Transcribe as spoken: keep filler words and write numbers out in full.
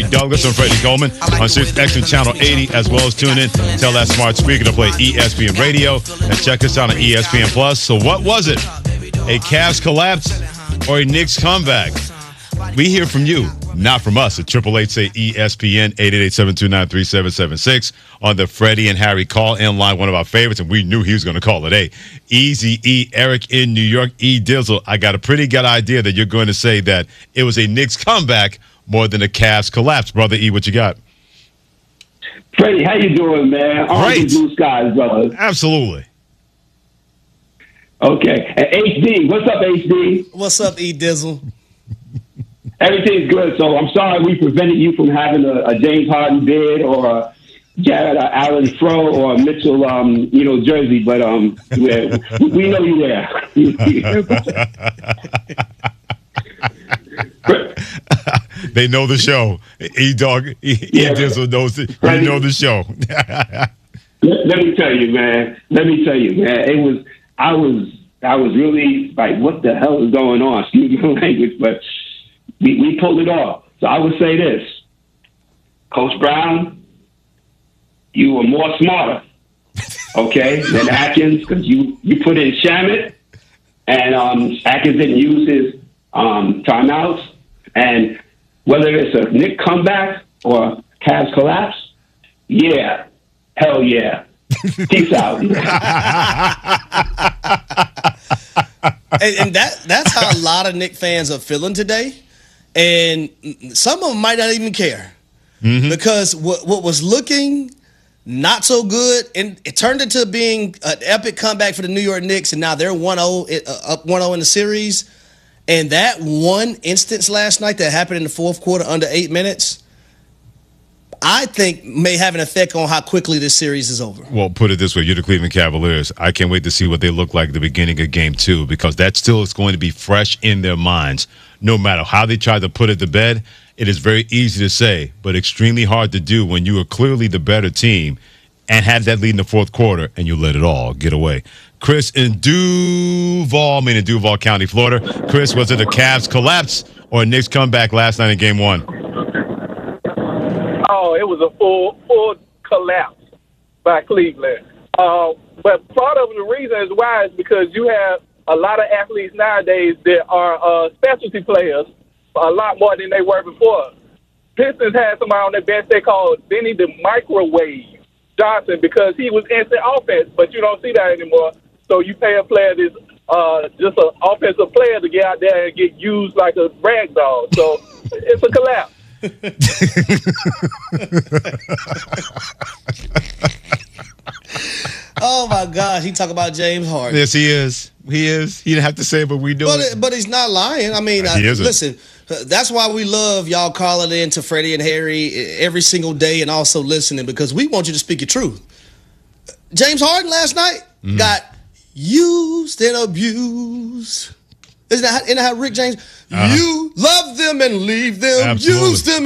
Harry Douglas and Freddie Coleman on Sirius X M Channel eighty, as well as tune in. Tell that smart speaker to play E S P N Radio and check us out on E S P N Plus. So what was it? A Cavs collapse or a Knicks comeback? We hear from you, not from us, at triple eight say E S P N, eight eight eight, seven two nine, three seven seven six on the Freddie and Harry call-in line, one of our favorites, and we knew he was going to call today. Easy E, Eric in New York, E Dizzle. I got a pretty good idea that you're going to say that it was a Knicks comeback more than a Cavs collapse. Brother E, what you got? Freddie, how you doing, man? Great. Blue skies, brother. Absolutely. Okay. And H D, what's up, H D? What's up, E Dizzle? Everything's good. So I'm sorry we prevented you from having a, a James Harden bid or a Jared uh, Allen Fro or a Mitchell, um, you know, jersey, but um, we, we know you there. They know the show. E Dog, E, Yeah. e Dizzle knows the, you know the show. let, let me tell you, man. Let me tell you, man. It was I was I was really like, what the hell is going on? Excuse my language, but we, we pulled it off. So I would say this, Coach Brown, you were more smarter, okay, than Atkins, because you, you put in Shamet, and um, Atkins didn't use his um, timeouts. And whether it's a Knick comeback or Cavs collapse, yeah, hell yeah. Peace out. and, and that that's how a lot of Knick fans are feeling today. And some of them might not even care. Mm-hmm. Because what, what was looking not so good, and it turned into being an epic comeback for the New York Knicks, and now they're one oh, up one oh in the series. And that one instance last night that happened in the fourth quarter under eight minutes, I think may have an effect on how quickly this series is over. Well, put it this way. You're the Cleveland Cavaliers. I can't wait to see what they look like at the beginning of game two, because that still is going to be fresh in their minds. No matter how they try to put it to bed, it is very easy to say, but extremely hard to do when you are clearly the better team and had that lead in the fourth quarter and you let it all get away. Chris in Duval, I mean in Duval County, Florida. Chris, was it a Cavs collapse or a Knicks comeback last night in game one? Oh, it was a full full collapse by Cleveland. Uh, but part of the reason is why is because you have a lot of athletes nowadays that are uh, specialty players, a lot more than they were before. Pistons had somebody on their bench they called Benny the Microwave Johnson because he was instant offense, but you don't see that anymore. So you pay a player that's uh, just an offensive player to get out there and get used like a rag doll. So it's a collapse. Oh my gosh, he talk about James Harden. Yes, he is. He is. He didn't have to say it, but we do But, it. but he's not lying. I mean, He I, isn't. listen, that's why we love y'all calling in to Freddie and Harry every single day and also listening, because we want you to speak your truth. James Harden last night mm. got used and abused. Isn't that, isn't that how Rick James, uh-huh. you love them and leave them, Absolutely. use them